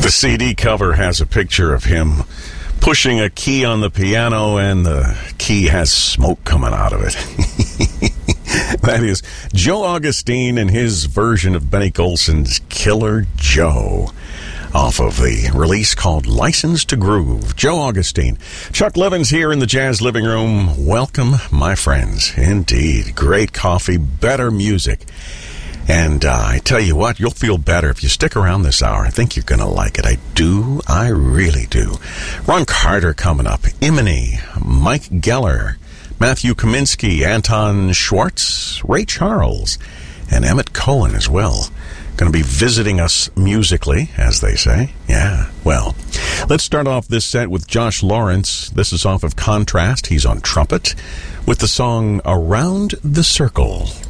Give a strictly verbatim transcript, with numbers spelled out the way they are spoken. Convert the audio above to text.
The C D cover has a picture of him pushing a key on the piano, and the key has smoke coming out of it. That is Joe Augustine and his version of Benny Golson's Killer Joe, off of the release called License to Groove. Joe Augustine. Chuck Levins here in the Jazz Living Room. Welcome, my friends. Indeed. Great coffee, better music. And uh, I tell you what, you'll feel better if you stick around this hour. I think you're going to like it. I do. I really do. Ron Carter coming up. Imani, Mike Geller, Matthew Kaminsky, Anton Schwartz, Ray Charles, and Emmett Cohen as well. Going to be visiting us musically, as they say. Yeah, well, let's start off this set with Josh Lawrence. This is off of Contrast. He's on trumpet with the song Around the Circle.